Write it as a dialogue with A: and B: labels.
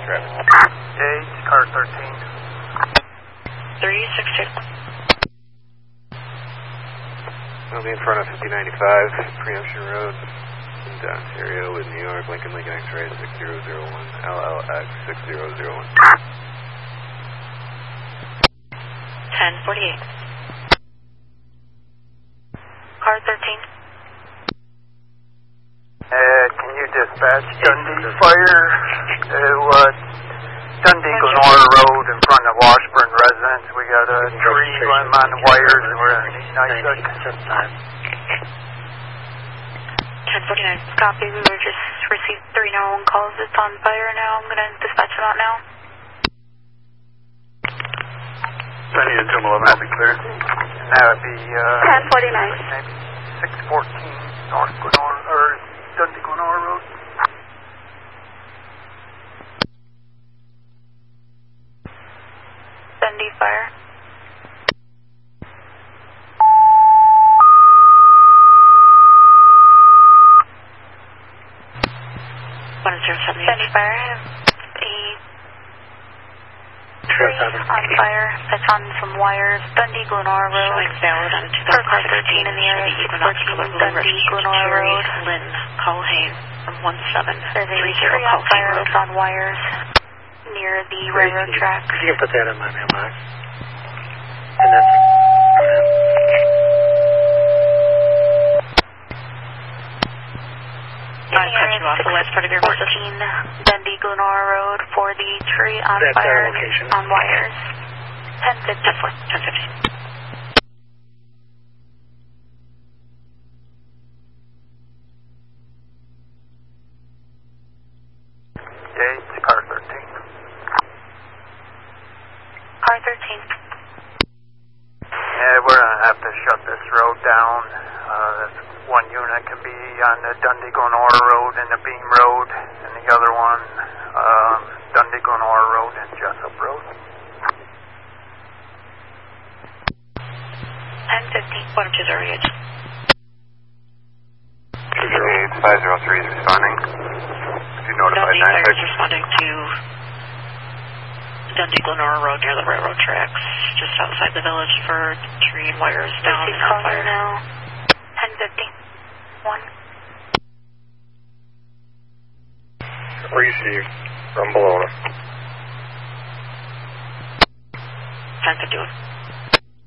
A: traffic.
B: Gage, car 13.
C: 362.
A: I'll be in front of 5095, Preemption Road, into Ontario with New York, Lincoln X-ray 6001, LLX 6001.
C: 1048. Car 13.
B: Can you dispatch Dundee Fire to Dundee Glenora Road in front of Washburn Residence? We got a tree going on the wires and we're in NYSEC.
C: 1049. Copy. We were just received 3 911 calls. It's on fire now. I'm going to dispatch them out now.
B: Sunny to 211, that'd be clear. And that would be
C: 1049.
B: maybe 614 North Glenora, or Dundee Glenora Road.
C: Dundee Fire. Dundee Fire. A tree on fire. That's on some wires. Dundee Glenora Road. Per car 13 in the area. 614 Dundee Glenora Road.
D: Lynn Culhane from 17.
C: There's a tree on fire that's on wires near the railroad tracks.
E: You can put that in my mailbox. And that's
C: I cut you off the last part of your 14 Dundee Glenora Road for the tree on
E: that's
C: fire
E: our location.
C: on wires. 1050.
D: 1050.
B: Gage, car 13.
C: Car 13.
B: Yeah, we're going to have to shut this road down. This one unit can be on the Dundee Glenora Road and the Beam Road, and the other one, Dundee Glenora Road and Jessup Road.
C: 1050.
D: What is our age?
A: 503 is responding. If you notified
D: Dundee Fire
A: 96.
D: is responding to Dundee Glenora Road near the railroad tracks, just outside the village for tree and wires down
C: She's
D: and on
C: calling
D: fire.
C: now. 1050. 1.
E: received from Bologna.
D: 1051.